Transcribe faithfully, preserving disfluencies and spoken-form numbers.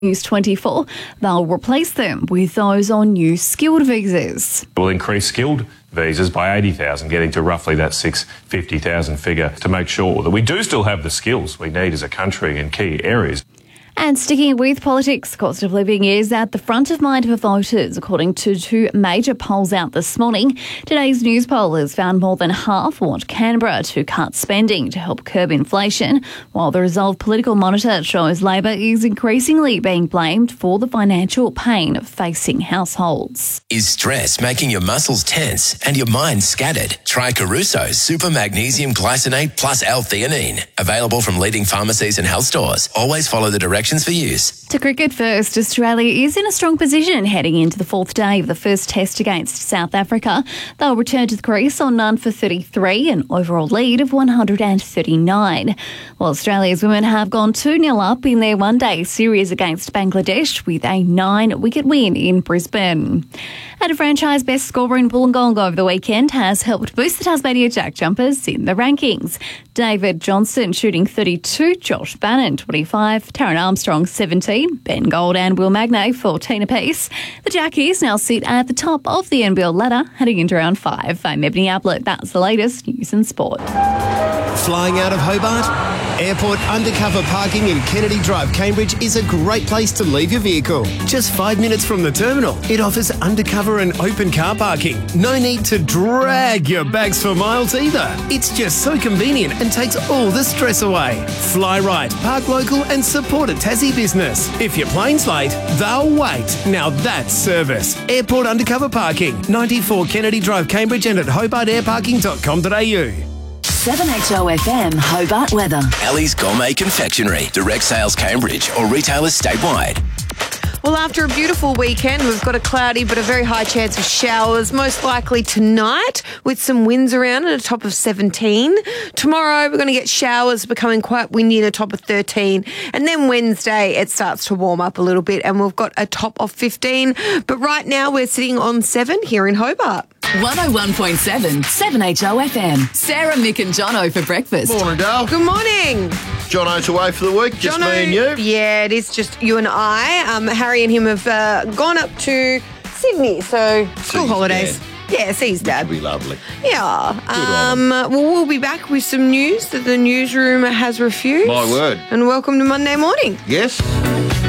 News twenty-four, they'll replace them with those on new skilled visas. We'll increase skilled visas by eighty thousand, getting to roughly that six hundred fifty thousand figure to make sure that we do still have the skills we need as a country in key areas. And sticking with politics, cost of living is at the front of mind for voters, according to two major polls out this morning. Today's news poll has found more than half want Canberra to cut spending to help curb inflation, while the Resolve Political Monitor shows Labor is increasingly being blamed for the financial pain facing households. Is stress making your muscles tense and your mind scattered? Try Caruso's Super Magnesium Glycinate Plus L-Theanine. Available from leading pharmacies and health stores. Always follow the directions for use. To cricket first, Australia is in a strong position heading into the fourth day of the first test against South Africa. They'll return to the crease on none for thirty-three, an overall lead of one hundred thirty-nine. While Australia's women have gone two nil up in their one-day series against Bangladesh with a nine-wicket win in Brisbane. And a franchise best scorer in Wollongong over the weekend has helped boost the Tasmania Jack Jumpers in the rankings. David Johnson shooting thirty-two, Josh Bannon twenty-five, Taryn Armstrong seventeen, Ben Gold and Will Magnay fourteen apiece. The Jackies now sit at the top of the N B L ladder heading into round five. I'm Ebony Ablett. That's the latest news and sport. Flying out of Hobart? Airport undercover parking in Kennedy Drive, Cambridge is a great place to leave your vehicle. Just five minutes from the terminal, it offers undercover and open car parking. No need to drag your bags for miles either. It's just so convenient and takes all the stress away. Fly right, park local and support a Tassie business. If your plane's late, they'll wait. Now that's service. Airport undercover parking, ninety-four Kennedy Drive, Cambridge and at hobart air parking dot com dot a u. seven H O F M Hobart weather. Ali's Gourmet Confectionery. Direct sales Cambridge or retailers statewide. Well, after a beautiful weekend, we've got a cloudy but a very high chance of showers, most likely tonight, with some winds around at a top of seventeen. Tomorrow, we're going to get showers becoming quite windy at a top of thirteen. And then Wednesday, it starts to warm up a little bit and we've got a top of fifteen. But right now, we're sitting on seven here in Hobart. one oh one point seven, seven H O F M. Sarah, Mick and Jono for breakfast. Morning, Dale. Good morning. Jono's away for the week, just Jono, me and you. Yeah, it is just you and I. Um, Harry and him have uh, gone up to Sydney, so school holidays. Dad. Yeah, see his dad. That'd be lovely. Yeah. Good Um, well, we'll be back with some news that the newsroom has refused. My word. And welcome to Monday morning. Yes.